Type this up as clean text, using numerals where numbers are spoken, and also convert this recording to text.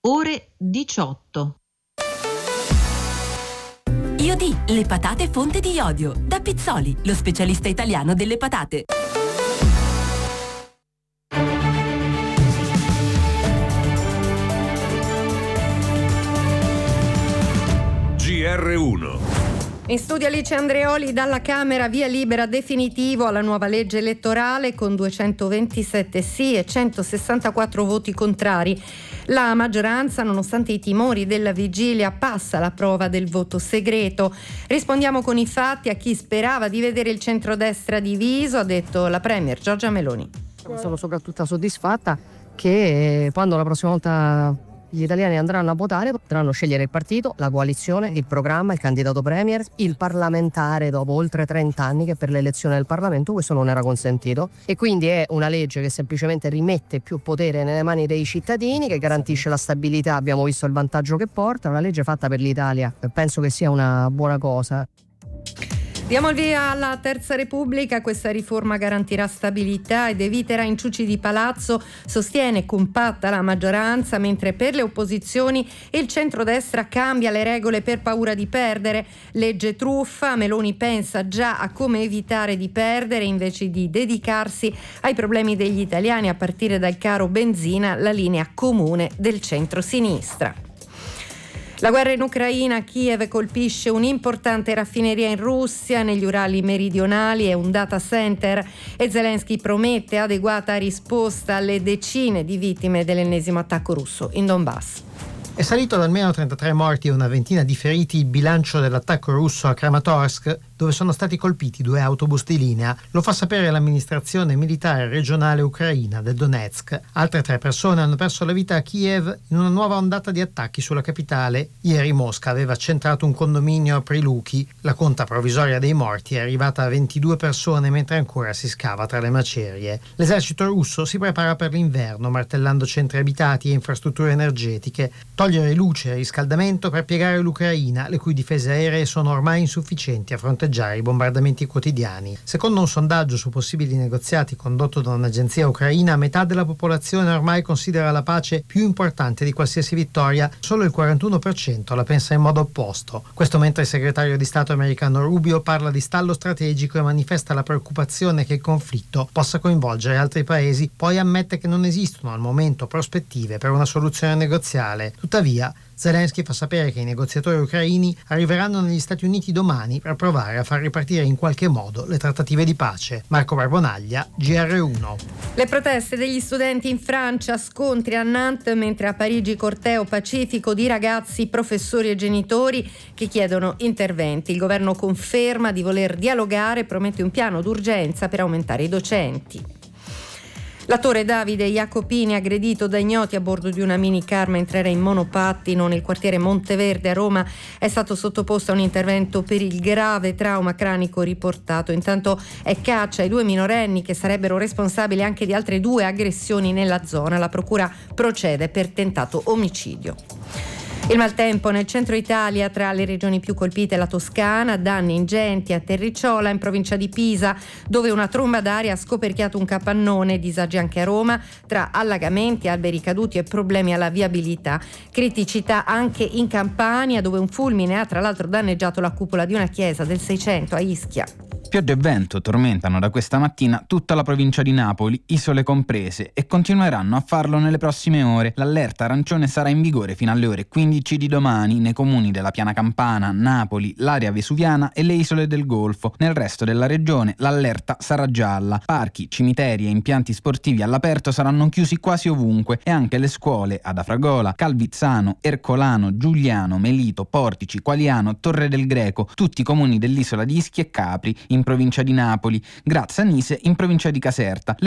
ore 18. Iodì, le patate fonte di iodio. Da Pizzoli, lo specialista italiano delle patate. GR1. In studio Alice Andreoli. Dalla Camera via libera definitivo alla nuova legge elettorale con 227 sì e 164 voti contrari. La maggioranza, nonostante i timori della vigilia, passa la prova del voto segreto. Rispondiamo con i fatti a chi sperava di vedere il centrodestra diviso, ha detto la Premier Giorgia Meloni. Sono soprattutto soddisfatta che quando la prossima volta gli italiani andranno a votare potranno scegliere il partito, la coalizione, il programma, il candidato premier, il parlamentare dopo oltre 30 anni che per l'elezione del Parlamento questo non era consentito, e quindi è una legge che semplicemente rimette più potere nelle mani dei cittadini, che garantisce la stabilità. Abbiamo visto il vantaggio che porta, una legge fatta per l'Italia, penso che sia una buona cosa. Diamo il via alla Terza Repubblica. Questa riforma garantirà stabilità ed eviterà inciuci di palazzo, sostiene compatta la maggioranza, mentre per le opposizioni il centrodestra cambia le regole per paura di perdere. Legge truffa, Meloni pensa già a come evitare di perdere invece di dedicarsi ai problemi degli italiani, a partire dal caro benzina, la linea comune del centro-sinistra. La guerra in Ucraina, Kiev colpisce un'importante raffineria in Russia, negli Urali meridionali e un data center, e Zelensky promette adeguata risposta alle decine di vittime dell'ennesimo attacco russo in Donbass. È salito ad almeno 33 morti e una ventina di feriti il bilancio dell'attacco russo a Kramatorsk, dove sono stati colpiti 2 autobus di linea. Lo fa sapere l'amministrazione militare regionale ucraina del Donetsk. Altre 3 persone hanno perso la vita a Kiev in una nuova ondata di attacchi sulla capitale. Ieri Mosca aveva centrato un condominio a Priluki. La conta provvisoria dei morti è arrivata a 22 persone mentre ancora si scava tra le macerie. L'esercito russo si prepara per l'inverno, martellando centri abitati e infrastrutture energetiche. Togliere luce e riscaldamento per piegare l'Ucraina, le cui difese aeree sono ormai insufficienti a fronteggiare i bombardamenti quotidiani. Secondo un sondaggio su possibili negoziati condotto da un'agenzia ucraina, metà della popolazione ormai considera la pace più importante di qualsiasi vittoria, solo il 41% la pensa in modo opposto. Questo mentre il segretario di Stato americano Rubio parla di stallo strategico e manifesta la preoccupazione che il conflitto possa coinvolgere altri paesi, poi ammette che non esistono al momento prospettive per una soluzione negoziale. Tuttavia, Zelensky fa sapere che i negoziatori ucraini arriveranno negli Stati Uniti domani per provare a far ripartire in qualche modo le trattative di pace. Marco Barbonaglia, GR1. Le proteste degli studenti in Francia, scontri a Nantes, mentre a Parigi corteo pacifico di ragazzi, professori e genitori che chiedono interventi. Il governo conferma di voler dialogare e promette un piano d'urgenza per aumentare i docenti. L'attore Davide Jacopini, aggredito da ignoti a bordo di una minicar mentre era in monopattino nel quartiere Monteverde a Roma, è stato sottoposto a un intervento per il grave trauma cranico riportato. Intanto è caccia ai 2 minorenni che sarebbero responsabili anche di altre 2 aggressioni nella zona. La procura procede per tentato omicidio. Il maltempo nel centro Italia, tra le regioni più colpite la Toscana, danni ingenti a Terriciola, in provincia di Pisa, dove una tromba d'aria ha scoperchiato un capannone, disagi anche a Roma, tra allagamenti, alberi caduti e problemi alla viabilità. Criticità anche in Campania, dove un fulmine ha tra l'altro danneggiato la cupola di una chiesa del 600 a Ischia. Pioggia e vento tormentano da questa mattina tutta la provincia di Napoli, isole comprese, e continueranno a farlo nelle prossime ore. L'allerta arancione sarà in vigore fino alle ore 15 di domani nei comuni della Piana Campana, Napoli, l'area vesuviana e le isole del Golfo. Nel resto della regione l'allerta sarà gialla. Parchi, cimiteri e impianti sportivi all'aperto saranno chiusi quasi ovunque, e anche le scuole ad Afragola, Calvizzano, Ercolano, Giuliano, Melito, Portici, Qualiano, Torre del Greco, tutti i comuni dell'isola di Ischia e Capri in provincia di Napoli, Grazia Nise in provincia di Caserta.